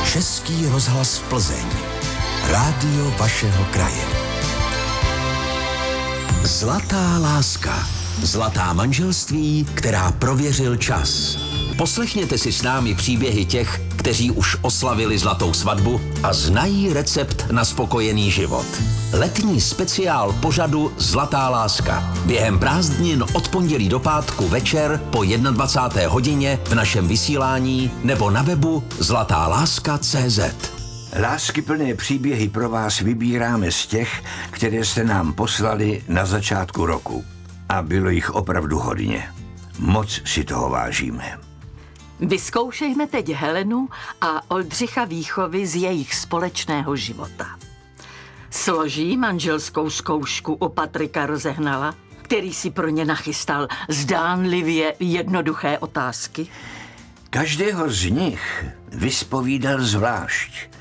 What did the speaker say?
Český rozhlas Plzeň. Rádio vašeho kraje. Zlatá láska. Zlatá manželství, která prověřil čas. Poslechněte si s námi příběhy těch, kteří už oslavili zlatou svatbu a znají recept na spokojený život. Letní speciál pořadu Zlatá láska. Během prázdnin od pondělí do pátku večer po 21. hodině v našem vysílání nebo na webu zlatáláska.cz. Láskyplné příběhy pro vás vybíráme z těch, které jste nám poslali na začátku roku. A bylo jich opravdu hodně. Moc si toho vážíme. Vyzkoušejme teď Helenu a Oldřicha Výchovy z jejich společného života. Složí manželskou zkoušku u Patrika Rozehnala, který si pro ně nachystal zdánlivě jednoduché otázky. Každého z nich vyspovídal zvlášť